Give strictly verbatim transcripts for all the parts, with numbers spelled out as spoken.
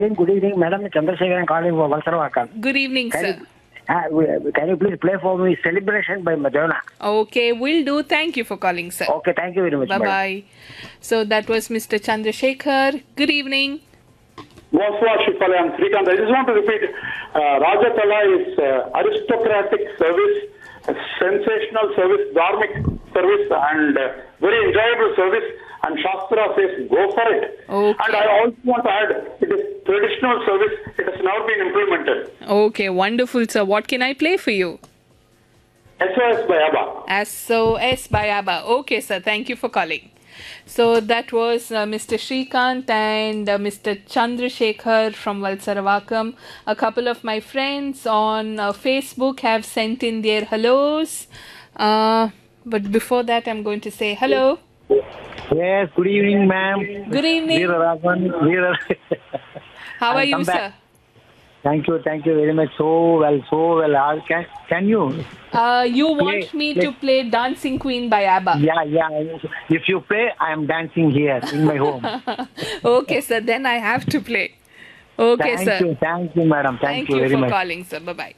Good evening, Madam Chandrasekharan calling for Valsaravakkam. Good evening, Can sir. you, uh, can you please play for me Celebration by Madonna? Okay, will do. Thank you for calling, sir. Okay, thank you very much, madam. Bye-bye. So that was Mister Chandrasekhar. Good evening. Bonsoir, Shifalayam Srikant. I just want to repeat, uh, Rajatala is uh, aristocratic service, a sensational service, dharmic service, and uh, very enjoyable service. And Shastra says, go for it. Okay. And I also want to add, it is traditional service. It has now been implemented. Okay, wonderful, sir. What can I play for you? S O S by ABBA. S O S by ABBA. Okay, sir. Thank you for calling. So that was uh, Mister Srikant and uh, Mister Chandrasekhar from Valsaravakkam. A couple of my friends on uh, Facebook have sent in their hellos. Uh, but before that, I'm going to say hello. Yes, good evening, ma'am. Good evening. Veera Raghavan, Veera. How are I'll you, come sir? back. Thank you, thank you very much. So well, so well. Uh, Can, can you? Uh, you Play, want me play. to play Dancing Queen by ABBA? Yeah, yeah. If you play, I am dancing here in my home. Okay, sir. Then I have to play. Okay, thank sir. you, thank you, madam. Thank, Thank you, you very for much. calling, sir. Bye-bye.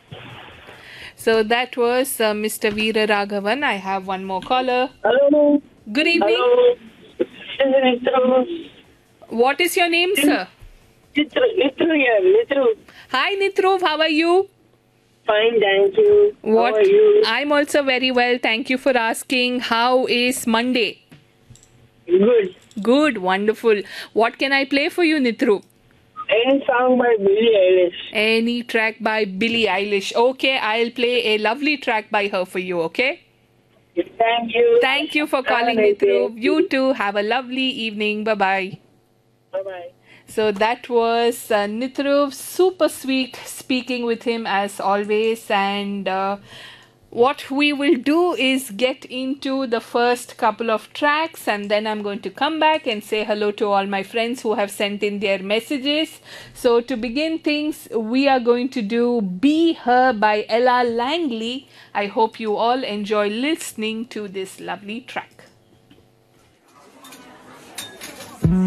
So that was uh, Mister Veera Raghavan. I have one more caller. Hello. Good evening. Hello. Nitru. What is your name, sir? Nitru. Nitru here. Nitru. Hi, Nitruv. How are you? Fine, thank you. What? How are you? I'm also very well. Thank you for asking. How is Monday? Good. Good. Wonderful. What can I play for you, Nitruv? Any song by Billie Eilish. Any track by Billie Eilish. Okay, I'll play a lovely track by her for you, okay? Thank you. Thank you for calling, Have a nice Nitruv. day. You too. Have a lovely evening. Bye-bye. Bye-bye. So that was uh, Nitruv, super sweet, speaking with him as always. And uh, what we will do is get into the first couple of tracks, and then I'm going to come back and say hello to all my friends who have sent in their messages. So to begin things, we are going to do Be Her by Ella Langley. I hope you all enjoy listening to this lovely track.